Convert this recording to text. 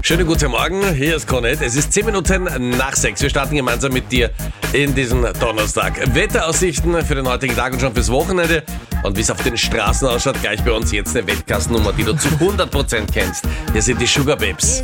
Schönen guten Morgen, hier ist Cornet. Es ist 10 Minuten nach 6. Wir starten gemeinsam mit dir in diesen Donnerstag. Wetteraussichten für den heutigen Tag und schon fürs Wochenende. Und wie es auf den Straßen ausschaut, gleich bei uns jetzt eine Wettkastennummer, die du zu 100% kennst. Hier sind die Sugar Babes.